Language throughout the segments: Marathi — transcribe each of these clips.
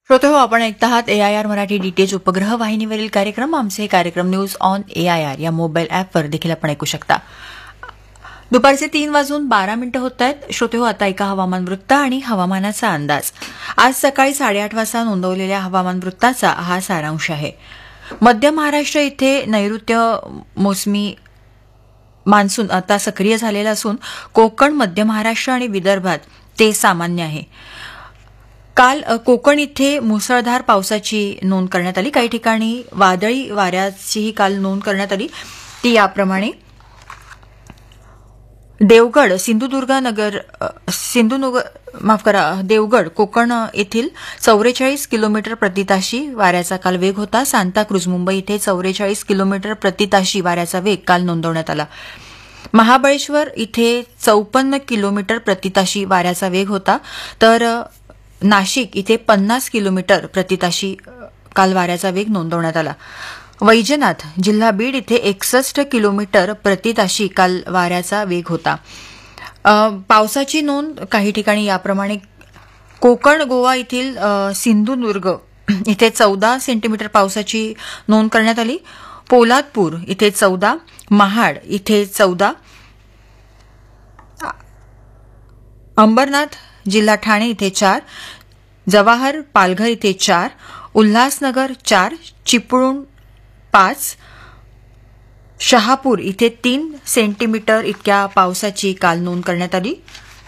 श्रोते हो, आपण ऐकत आहात AIR मराठी डीटीएच उपग्रह वाहिनीवरील कार्यक्रम. आमचे कार्यक्रम न्यूज ऑन AIR या मोबाईल ॲपवर देखील आपण ऐकू शकता. दुपारचे 3:12 होत आहेत. श्रोते हो, आता ऐका हवामान वृत्त आणि हवामानाचा अंदाज. आज सकाळी 8:30 वाजता नोंदवलेल्या हवामान वृत्ताचा हा सारांश आहे. मध्य महाराष्ट्र इथे नैऋत्य मोसमी मान्सून आता सक्रिय झालेला असून कोकण, मध्य महाराष्ट्र आणि विदर्भात ते सामान्य आहे. काल कोकण इथे मुसळधार पावसाची नोंद करण्यात आली. काही ठिकाणी वादळी वाऱ्याचीही काल नोंद करण्यात आली. ती याप्रमाणे: देवगड, देवगड कोकण येथील 44 किलोमीटर प्रतिताशी वाऱ्याचा काल वेग होता. सांताक्रूज, मुंबई इथे 44 किलोमीटर प्रतिताशी वाऱ्याचा वेग काल नोंदवण्यात आला. महाबळेश्वर इथे 54 किलोमीटर प्रतिताशी वाऱ्याचा वेग होता. तर नाशिक इथे 50 किलोमीटर प्रतिताशी काल वाऱ्याचा वेग नोंदवण्यात आला. वैजनाथ, जिल्हा बीड इथे 61 किलोमीटर प्रतिताशी काल वाऱ्याचा वेग होता. पावसाची नोंद काही ठिकाणी याप्रमाणे: कोकण, गोवा येथील सिंधुदुर्ग इथे 14 सेंटीमीटर पावसाची नोंद करण्यात आली. पोलादपूर इथे 14, महाड इथे 14, अंबरनाथ जिल्हा ठाणे इथे 4, जवाहर, पालघर इथे 4, उल्हासनगर 4, चिपळूण 5, शहापूर इथे 3 सेंटीमीटर इतक्या पावसाची काल नोंद करण्यात आली.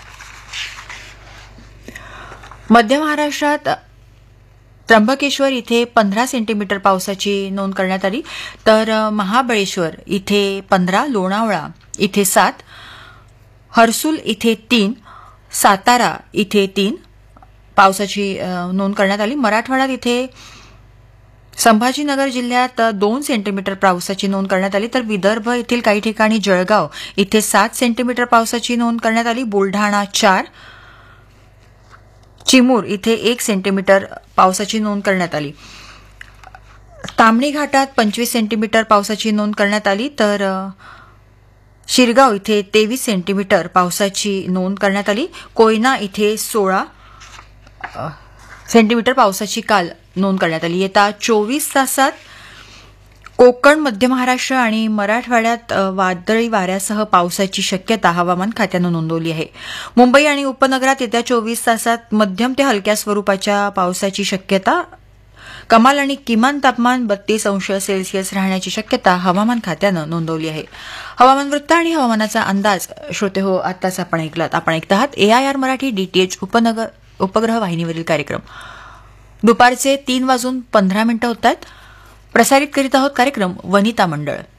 मध्य महाराष्ट्रात त्र्यंबकेश्वर इथे 15 सेंटीमीटर पावसाची नोंद करण्यात आली. तर महाबळेश्वर इथे 15, लोणावळा इथे 7, हर्सुल इथे 3, सातारा इथे 3 पावसाची नोंद करण्यात आली. मराठवाड्यात इथे संभाजीनगर जिल्ह्यात 2 सेंटीमीटर पावसाची नोंद करण्यात आली. तर विदर्भ येथील काही ठिकाणी जळगाव इथे 7 सेंटीमीटर पावसाची नोंद करण्यात आली. बुलढाणा 4, चिमूर इथे 1 सेंटीमीटर पावसाची नोंद करण्यात आली. ताम्हिणी घाटात 25 सेंटीमीटर पावसाची नोंद करण्यात आली. तर शिरगाव इथे 23 सेंटीमीटर पावसाची नोंद करण्यात आली. कोयना इथे 16 सेंटीमीटर पावसाची काल नोंद करण्यात आली. येत्या 24 तासात कोकण, मध्य महाराष्ट्र आणि मराठवाड्यात वादळी वाऱ्यासह पावसाची शक्यता हवामान खात्यानं नोंदवली आहे. मुंबई आणि उपनगरात येत्या 24 तासात मध्यम ते हलक्या स्वरूपाच्या पावसाची शक्यता. कमाल आणि किमान तापमान 32 अंश सेल्सिअस राहण्याची शक्यता हवामान खात्यानं नोंदवली आहे. हवामान वृत्त आणि हवामानाचा अंदाज श्रोते हो आत्ताच आपण ऐकलात. आपण ऐकत आहात AIR मराठी डीटीएच उपग्रह वाहिनीवरील कार्यक्रम. दुपारचे 3:15 होत आहेत. प्रसारित करीत आहोत कार्यक्रम वनिता मंडळ.